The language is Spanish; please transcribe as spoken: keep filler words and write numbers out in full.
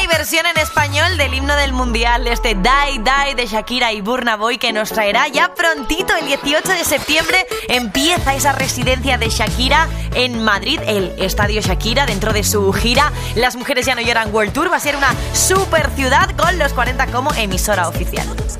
y versión en español del himno del mundial, este Die Die de Shakira y Burna Boy, que nos traerá ya prontito, el dieciocho de septiembre, empieza esa residencia de Shakira en Madrid, el Estadio Shakira, dentro de su gira Las Mujeres Ya No Lloran World Tour. Va a ser una super ciudad con los cuarenta como emisora oficial.